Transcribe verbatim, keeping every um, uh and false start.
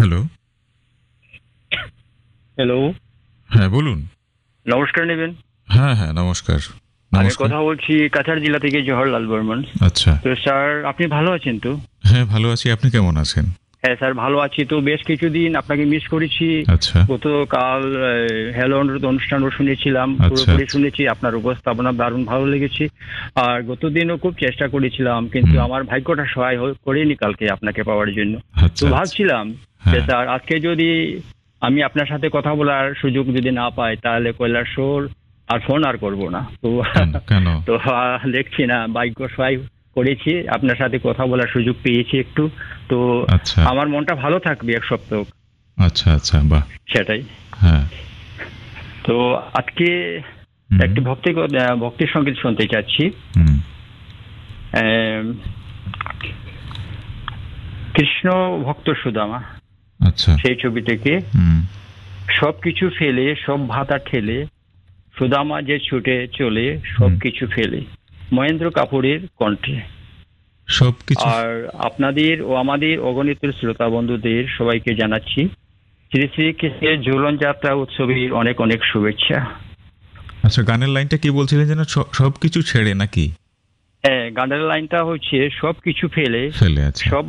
Hello. Hello. হ্যাঁ, বলুন। নমস্কার নেবেন। হ্যাঁ, হ্যাঁ, নমস্কার। আমি নমস্কার। কথা বলছি কাছাড় জেলা থেকে জওহরলাল বর্মন। আচ্ছা। তো স্যার আপনি ভালো আছেন তো? হ্যাঁ, ভালো আছি। আপনি কেমন আছেন? হ্যাঁ স্যার ভালো আছি। তো বেশ কিছুদিন আপনাকে মিস করেছি। আচ্ছা। গতকাল আ হ্যালো অনুরোধ অনুষ্ঠানও শুনেছিলাম। আচ্ছা, পুরোপুরি আচ্ছা। শুনেছি। আপনার উপস্থাপনা দারুণ ভালো লেগেছে। আর গতদিনও খুব চেষ্টা করেছিলাম। কিন্তু হুম। আমার ভাগ্যটা সহায় হ করেনি কালকে আপনাকে পাওয়ার জন্য। তো আচ্ছা, আচ্ছা। ভাবছিলাম যে হ্যাঁ। স্যার আজকে যদি আমি আপনার সাথে কথা বলার সুযোগ যদি না পাই তাহলে কৈলাসহর আর ফোন আর করব না। তো কেন? কেন? তো আ দেখছি না ভাগ্য সহায় করেছি। আপনার সাথে কথা বলার সুযোগ পেয়েছি একটু। তো আচ্ছা। আমার মনটা ভালো থাকবে এক সপ্তাহ। আচ্ছা, আচ্ছা। বাহ! সেটাই। হ্যাঁ। তো আজকে হুম, একটি ভক্তি আ ভক্তির সংগীত শুনতে চাচ্ছি। হুম। অ্যাম কৃষ্ণ ভক্ত সুদামা আচ্ছা। সেই ছবি থেকে হুম, সবকিছু ফেলে সব ভাতা ঠেলে সুদামা যে ছুটে চলে হুম। সবকিছু ফেলে মহেন্দ্র কাপুরের কণ্ঠে। সবকিছু আর আপনাদের ও আমাদের অগণিত শ্রোতা বন্ধুদের সবাইকে জানাচ্ছি শ্রী শ্রী কৃষ্ণের ঝুলন যাত্রা উৎসবের অনেক অনেক শুভেচ্ছা। আচ্ছা, গানের লাইনটা কি বলছিলেন যেন? স সবকিছু ছেড়ে নাকি? হ্যাঁ, গানের লাইনটা হচ্ছে সবকিছু ফেলে ফেলে, আচ্ছা। সব